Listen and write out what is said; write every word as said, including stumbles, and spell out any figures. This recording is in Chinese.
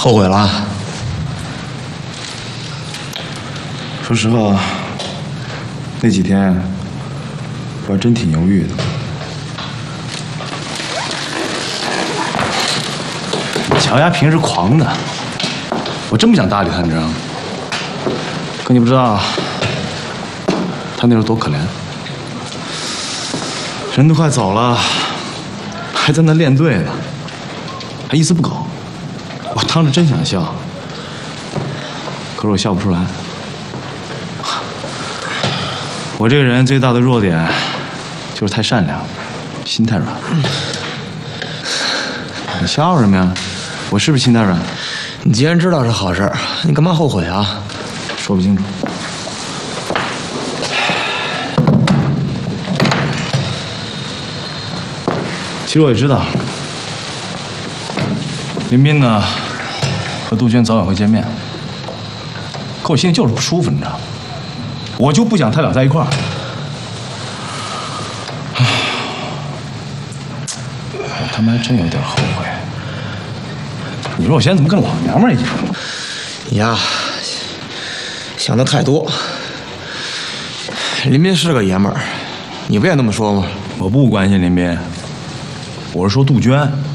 后悔了？ 说实话，那几天我还真挺犹豫的。乔丫平时狂的，我真不想搭理她，你知道吗？可你不知道，她那时候多可怜，人都快走了，还在那练队呢，还一丝不苟。我当时真想笑，可是我笑不出来。我这个人最大的弱点就是太善良，心太软。你笑什么呀？我是不是心太软？ 你既然知道是好事，你干嘛后悔啊？ 说不清楚。其实我也知道，林斌呢和杜鹃早晚会见面，可我心里就是不舒服，你知道吗？我就不想他俩在一块儿。我他妈还真有点后悔。你说我现在怎么跟老娘们儿一样？ 你呀，想的太多。林斌是个爷们儿，你不也那么说吗？ 我不关心林斌，我是说杜鹃。